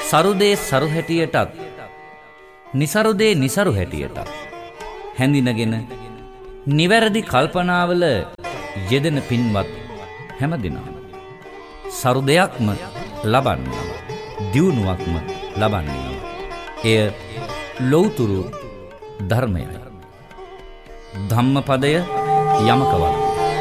සරුදේ සරු හැටියටත් නිසරුදේ නිසරු හැටියටත් හැඳිනගෙන නිවැරදි කල්පනාවල යෙදෙන පින්වත් හැමදිනම සරුදයක්ම ලබන්නවා, දියුණුවක්ම ලබන්නවා. එය ලෞතුරු ධර්මයයි. ධම්මපදය යමකවත්